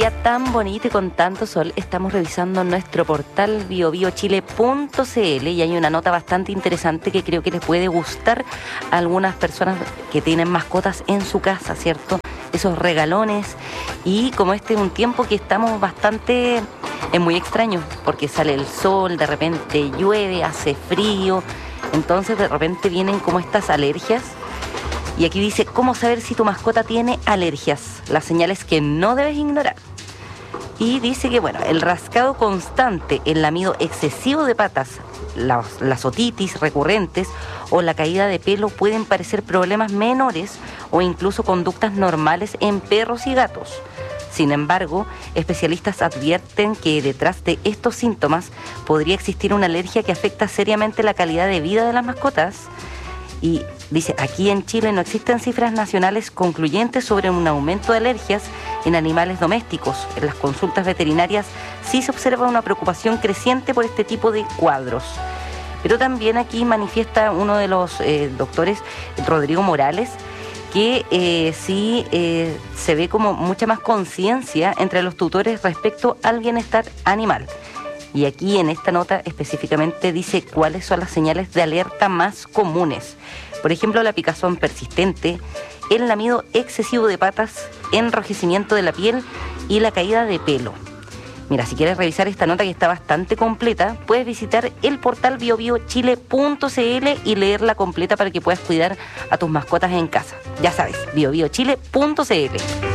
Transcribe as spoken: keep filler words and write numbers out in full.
día tan bonito y con tanto sol, estamos revisando nuestro portal bio bio chile punto c l y hay una nota bastante interesante que creo que les puede gustar a algunas personas que tienen mascotas en su casa, ¿cierto? Esos regalones, y como este es un tiempo que estamos bastante, es muy extraño, porque sale el sol, de repente llueve, hace frío, entonces de repente vienen como estas alergias. Y aquí dice, ¿cómo saber si tu mascota tiene alergias? Las señales que no debes ignorar. Y dice que, bueno, el rascado constante, el lamido excesivo de patas, las, las otitis recurrentes o la caída de pelo pueden parecer problemas menores o incluso conductas normales en perros y gatos. Sin embargo, especialistas advierten que detrás de estos síntomas podría existir una alergia que afecta seriamente la calidad de vida de las mascotas. Y dice, aquí en Chile no existen cifras nacionales concluyentes sobre un aumento de alergias en animales domésticos. En las consultas veterinarias sí se observa una preocupación creciente por este tipo de cuadros. Pero también aquí manifiesta uno de los eh, doctores, Rodrigo Morales, que eh, sí eh, se ve como mucha más conciencia entre los tutores respecto al bienestar animal. Y aquí en esta nota específicamente dice cuáles son las señales de alerta más comunes. Por ejemplo, la picazón persistente, el lamido excesivo de patas, enrojecimiento de la piel y la caída de pelo. Mira, si quieres revisar esta nota que está bastante completa, puedes visitar el portal bio bio chile punto c l y leerla completa para que puedas cuidar a tus mascotas en casa. Ya sabes, bio bio chile punto c l.